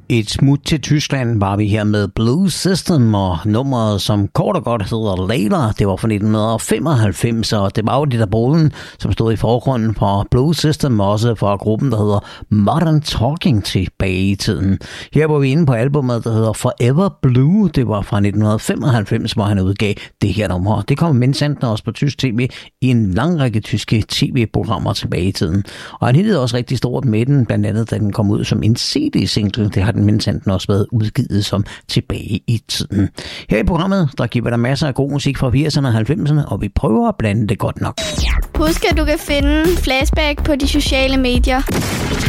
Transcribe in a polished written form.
Et smut til Tyskland var vi her med Blue System, og nummeret, som kort og godt hedder Layla, det var fra 1995, og det var jo Dieter Bohlen, som stod i forgrunden for Blue System, også for gruppen, der hedder Modern Talking tilbage i tiden. Her var vi inde på albumet, der hedder Forever Blue, det var fra 1995, hvor han udgav det her nummer. Det kom mindsandten også på tysk tv i en lang række tyske tv-programmer tilbage i tiden. Og han hittede også rigtig stort med den, blandt andet da den kom ud som en CD-single. Det har den mindsandten også været udgivet som tilbage i tiden. Her i programmet, der giver der masser af god musik fra 80'erne og 90'erne, og vi prøver at blande det godt nok. Husk, at du kan finde Flashback på de sociale medier.